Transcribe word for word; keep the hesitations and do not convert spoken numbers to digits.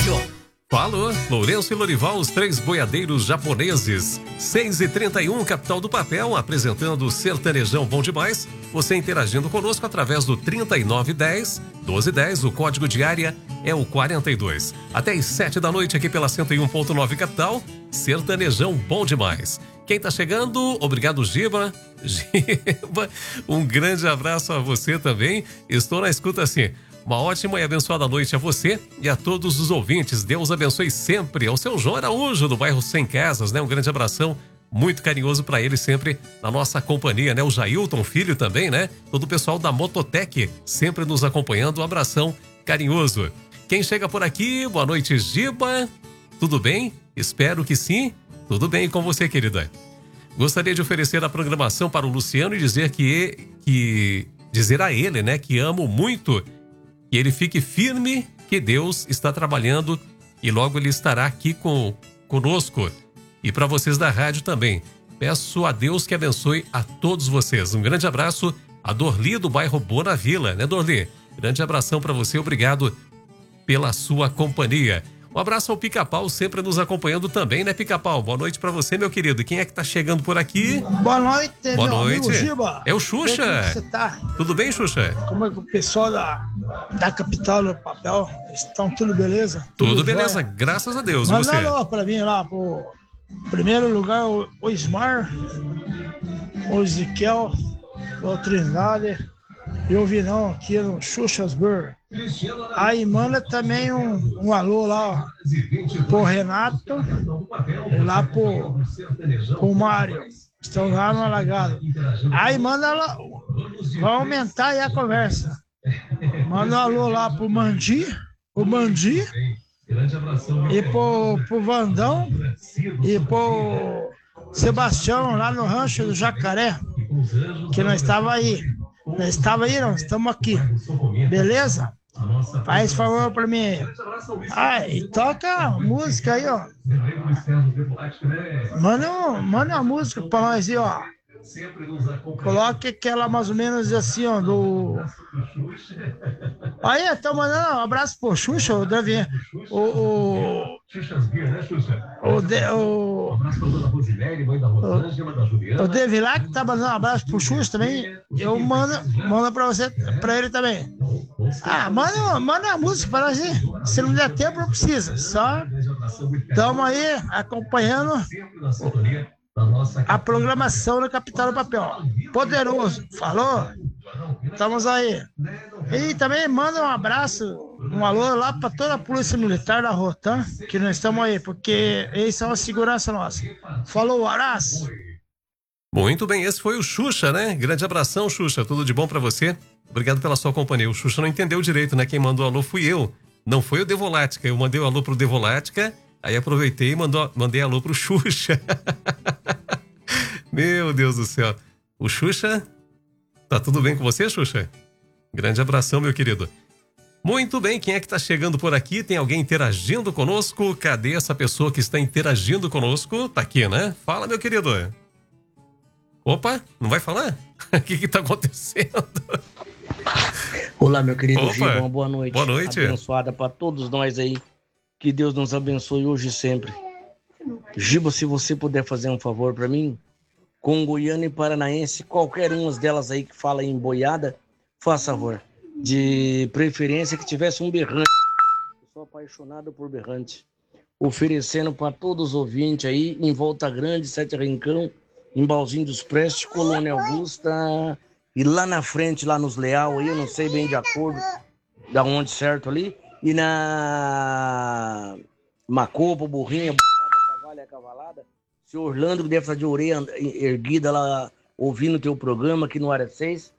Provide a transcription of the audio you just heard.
Falou, Lourenço e Lorival, os três boiadeiros japoneses. seis e trinta e um, Capital do Papel, apresentando o Sertanejão Bom Demais. Você interagindo conosco através do trinta e nove dez, doze dez, o código de área é o quarenta e dois. Até às sete da noite aqui pela cento e um ponto nove Capital, Sertanejão Bom Demais. Quem tá chegando, obrigado Giba. Giba, um grande abraço a você também. Estou na escuta assim. Uma ótima e abençoada noite a você e a todos os ouvintes. Deus abençoe sempre. Ao seu João Araújo, do bairro Sem Casas, né? Um grande abração, muito carinhoso para ele sempre na nossa companhia, né? O Jailton Filho também, né? Todo o pessoal da Mototec sempre nos acompanhando. Um abração carinhoso. Quem chega por aqui, boa noite, Giba. Tudo bem? Espero que sim. Tudo bem com você, querida? Gostaria de oferecer a programação para o Luciano e dizer que, que dizer a ele, né? Que amo muito. Que ele fique firme, que Deus está trabalhando e logo ele estará aqui com, conosco. E para vocês da rádio também. Peço a Deus que abençoe a todos vocês. Um grande abraço a Dorli do bairro Bona Vila, né, Dorli? Grande abração para você, obrigado pela sua companhia. Um abraço ao Pica-Pau, sempre nos acompanhando também, né, Pica-Pau? Boa noite pra você, meu querido. Quem é que tá chegando por aqui? Boa noite, Boa meu noite. amigo Giba. É o Xuxa. Como é que você tá? Tudo bem, Xuxa? Como é que o pessoal da, da capital do papel estão tudo beleza? Tudo, tudo beleza, jóia? Graças a Deus. Manda você? alô pra mim lá, pro primeiro lugar, o, o Ismar, o Ezequiel, o Trindade e o Vinão aqui no Xuxas Burger. Aí manda também um, um alô lá, ó, pro Renato e lá pro, pro Mário. Estão lá no Alagado. Aí manda lá, vai aumentar aí a conversa. Manda um alô lá pro Mandi, o Mandi, e pro, pro Vandão, e pro Sebastião lá no Rancho do Jacaré, que nós estava aí. Nós estava aí, não, estamos aqui. Beleza? Faz favor pra mim. Ah, e toca a música aí, ó. Manda, um, manda uma música pra nós aí, ó. Coloque aquela mais ou menos assim, ó, do... Aí, tô mandando um abraço pro Xuxa, o Davi. O... O... O, de, o, o, o Davi lá que tá mandando um abraço pro Xuxa também. Eu mando, mando pra você, pra ele também. Ah, manda, manda uma música pra nós aí. Se não der tempo, não precisa. Só estamos aí acompanhando a programação da Capital do Papel. Poderoso, falou? Estamos aí. E também manda um abraço, um alô lá para toda a Polícia Militar da Rotan, que nós estamos aí, porque eles são a segurança nossa. Falou, Aras. Muito bem, esse foi o Xuxa, né? Grande abração, Xuxa. Tudo de bom para você. Obrigado pela sua companhia. O Xuxa não entendeu direito, né? Quem mandou alô fui eu. Não foi o Devolática. Eu mandei o alô pro Devolática. Aí aproveitei e mandou, mandei alô pro Xuxa. Meu Deus do céu. O Xuxa, tá tudo bem com você, Xuxa? Grande abração, meu querido. Muito bem, quem é que tá chegando por aqui? Tem alguém interagindo conosco? Cadê essa pessoa que está interagindo conosco? Tá aqui, né? Fala, meu querido. Opa, não vai falar? O que que tá acontecendo? Olá, meu querido Opa, Giba, uma boa noite. Boa noite. Abençoada para todos nós aí. Que Deus nos abençoe hoje e sempre. Giba, se você puder fazer um favor para mim, com Goiânia e Paranaense, qualquer uma delas aí que fala em boiada, faça favor. De preferência que tivesse um berrante. Eu sou apaixonado por berrante. Oferecendo para todos os ouvintes aí, em Volta Grande, Sete Rincão, em Balzinho dos Prestes, Colônia Augusta, e lá na frente, lá nos Leal, aí, eu não sei bem de acordo da onde certo ali, e na Macopa, Burrinha, Cavalha, a Cavalada, seu Orlando, que deve estar de orelha erguida lá, ouvindo o teu programa aqui no Área seis,